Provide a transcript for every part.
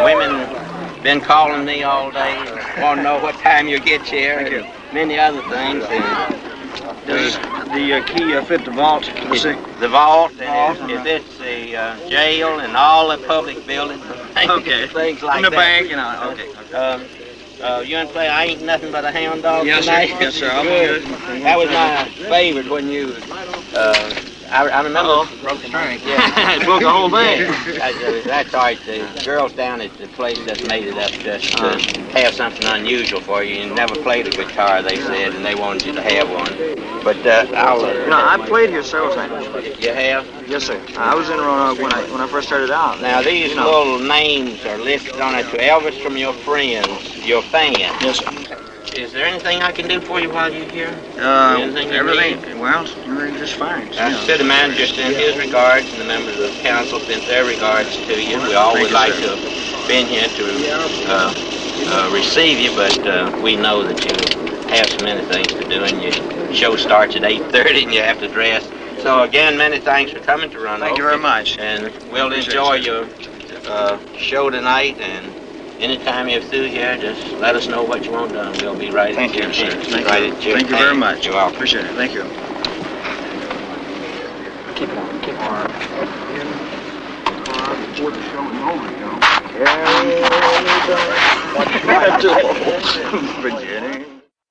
women been calling me all day, want to know what time you get here, and many other things. And does the key fit the vault? Let's see. The vault, and it fits the jail and all the public buildings. Okay. Things like in the that. bank, you know. Okay. You want to play I Ain't Nothing But a Hound Dog tonight? Yes, sir. I'll be good. That was my favorite when you... I remember... broke the string. Yeah. It broke the whole thing. That's all right. The girls down at the place just made it up just to have something unusual for you. You never played a guitar, they said, and they wanted you to have one. But I'll... I played here several times. You have? Yes, sir. I was in Roanoke when I first started out. Now, these little names are listed on it to Elvis from your friends, your fans. Yes, sir. Is there anything I can do for you while you're here? Everything. Everything's just fine. The manager sent his regards, and the members of the council sent their regards to you. We all would like to have been here to receive you, but we know that you have so many things to do, and your show starts at 8:30, and you have to dress. So again, many thanks for coming to Roanoke. Thank you very much. And we'll enjoy your show tonight, and anytime you're through here, just let us know what you want done. We'll be right Thank you, sir. Thank you very much. You're welcome. Appreciate it. Thank you. Keep on. Before the show is over, you know. Virginia.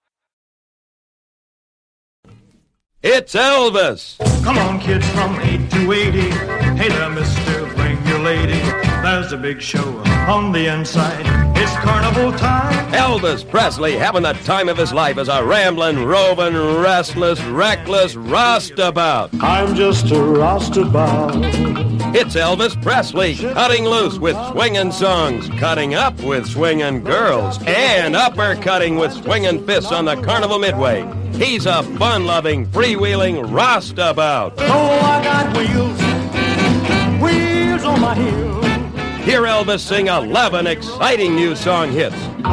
It's Elvis. Come on, kids, from 8 to 80. Hey there, mister, bring your lady. There's a big show on the inside. It's carnival time. Elvis Presley having the time of his life as a rambling, roving, restless, reckless roustabout. I'm just a roustabout. It's Elvis Presley cutting loose with swinging songs, cutting up with swinging girls, and uppercutting with swinging fists on the Carnival Midway. He's a fun-loving, freewheeling roustabout. Oh, I got wheels on my heels. Hear Elvis sing 11 exciting new song hits.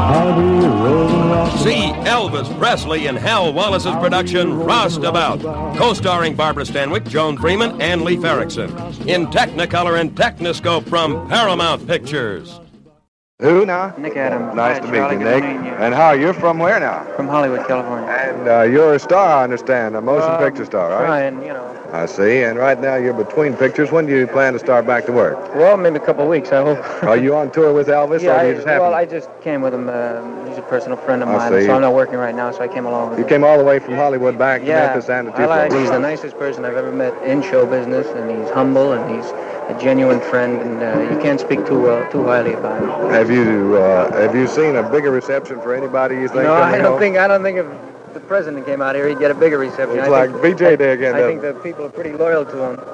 See Elvis Presley in Hal Wallace's production, Roustabout, co-starring Barbara Stanwyck, Joan Freeman, and Leif Erikson, in Technicolor and Technoscope from Paramount Pictures. Who now? Nick Adams. Nice to meet you, Nick. And how, you're from where now? From Hollywood, California. And you're a star, I understand, a motion picture star, right? Trying, you know. I see, and right now you're between pictures. When do you plan to start back to work? Well, maybe a couple of weeks, I hope. Are you on tour with Elvis, yeah, or do you just happen? Well, I just came with him. He's a personal friend of mine, so I'm not working right now, so I came along with him. You came all the way from Hollywood back to Memphis and to Tupelo. He's the nicest person I've ever met in show business, and he's humble, and he's a genuine friend, and you can't speak too highly about him. Have you seen a bigger reception for anybody, you think? No, I don't think if the president came out here, he'd get a bigger reception. It's like BJ Day again. I think the people are pretty loyal to him,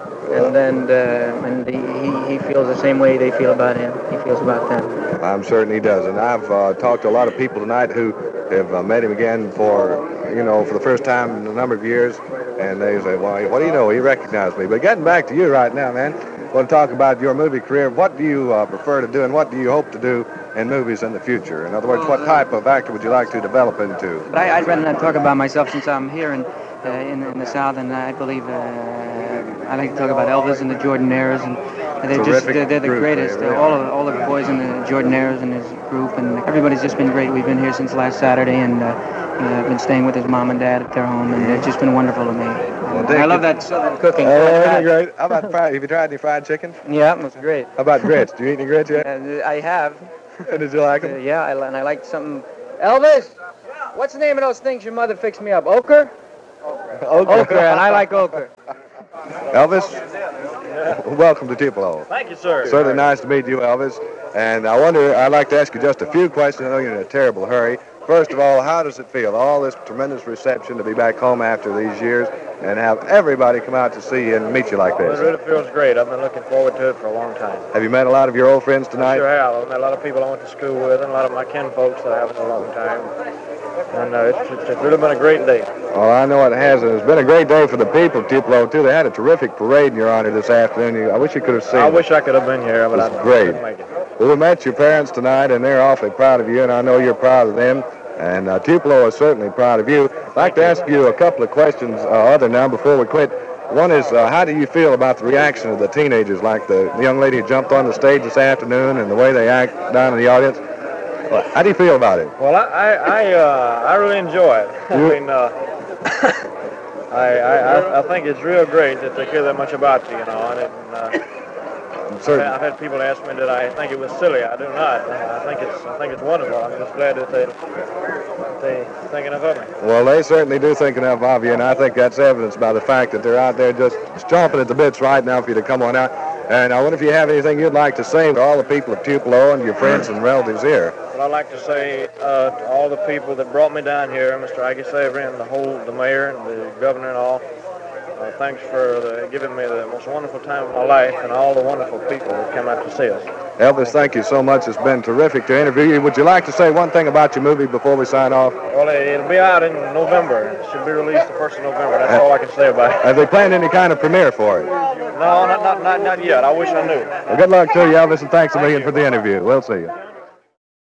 and he feels the same way they feel about him. He feels about them. I'm certain he does, and I've talked to a lot of people tonight who have met him again for the first time in a number of years, and they say, "Well, what do you know? He recognized me." But getting back to you right now, man, I want to talk about your movie career. What do you prefer to do, and what do you hope to do in movies in the future? In other words, what type of actor would you like to develop into? But I'd rather not talk about myself since I'm here in the South, and I believe I like to talk about Elvis and the Jordanaires, and they're the greatest. All the boys in the Jordanaires and his group, and everybody's just been great. We've been here since last Saturday, and I've been staying with his mom and dad at their home, and they've just been wonderful to me. I love that Southern cooking. Oh, great. How about fried? Have you tried any fried chicken? Yeah, it was great. How about grits? Do you eat any grits yet? I have. Did you like them? Yeah, and I liked something. Elvis, what's the name of those things your mother fixed me up? Ochre? Ochre, and I like ochre. Elvis, welcome to Tupelo. Thank you, sir. Certainly nice to meet you, Elvis. And I'd like to ask you just a few questions. I know you're in a terrible hurry. First of all, how does it feel, all this tremendous reception, to be back home after these years and have everybody come out to see you and meet you like this? Well, it really feels great. I've been looking forward to it for a long time. Have you met a lot of your old friends tonight? I sure have. I've met a lot of people I went to school with and a lot of my kinfolks that I haven't in a long time. And it's really been a great day. Well, I know it has. It's been a great day for the people of Tupelo, too. They had a terrific parade in your honor this afternoon. I wish you could have seen it. I wish I could have been here, but I couldn't make it. Well, we met your parents tonight, and they're awfully proud of you, and I know you're proud of them. And Tupelo is certainly proud of you. I'd like to ask you a couple of questions other now before we quit. One is, how do you feel about the reaction of the teenagers, like the young lady who jumped on the stage this afternoon and the way they act down in the audience? How do you feel about it? Well, I really enjoy it. I mean, I think it's real great that they care that much about you, you know. I've had people ask me that I think it was silly. I do not. I think it's wonderful. I'm just glad that they think enough of me. Well, they certainly do think enough of you, and I think that's evidenced by the fact that they're out there just chomping at the bits right now for you to come on out. And I wonder if you have anything you'd like to say to all the people of Tupelo and your friends and relatives here. Well, I'd like to say to all the people that brought me down here, Mr. Aggie Savory and the mayor and the governor and all, thanks for giving me the most wonderful time of my life and all the wonderful people that come out to see us. Elvis, thank you so much. It's been terrific to interview you. Would you like to say one thing about your movie before we sign off? Well, it'll be out in November. It should be released the 1st of November. That's all I can say about it. Have they planned any kind of premiere for it? No, not yet. I wish I knew. Well, good luck to you, Elvis, and thanks a million for the interview. We'll see you.